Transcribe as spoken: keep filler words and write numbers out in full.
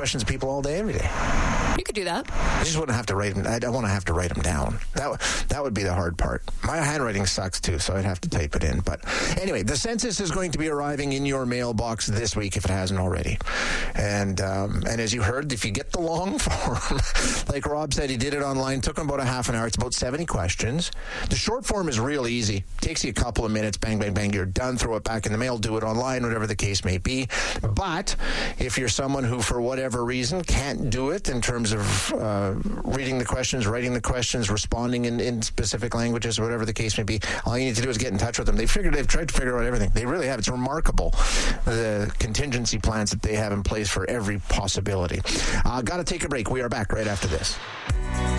questions of people all day, every day. You could do that. I just wouldn't have to write them. I don't want to have to write them down. That that would be the hard part. My handwriting sucks too, so I'd have to type it in. But anyway, the census is going to be arriving in your mailbox this week if it hasn't already. And um, and as you heard, if you get the long form, like Rob said, he did it online. Took him about a half an hour. It's about seventy questions. The short form is real easy. Takes you a couple of minutes. Bang, bang, bang. You're done. Throw it back in the mail. Do it online, whatever the case may be. But if you're someone who, for whatever reason, can't do it in terms of uh, reading the questions, writing the questions, responding in, in specific languages, or whatever the case may be, all you need to do is get in touch with them. They figured they've tried to figure out everything. They really have. It's remarkable, the contingency plans that they have in place for every possibility. Uh, got to take a break. We are back right after this.